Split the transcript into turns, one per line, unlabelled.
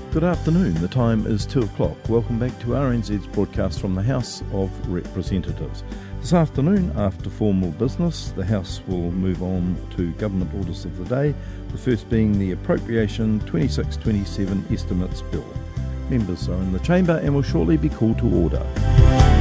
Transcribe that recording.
Good afternoon, the time is 2 o'clock. Welcome back to RNZ's broadcast from the House of Representatives. This afternoon, after formal business, the House will move on to government orders of the day, the first being the Appropriation 26-27 Estimates Bill. Members are in the chamber and will shortly be called to order.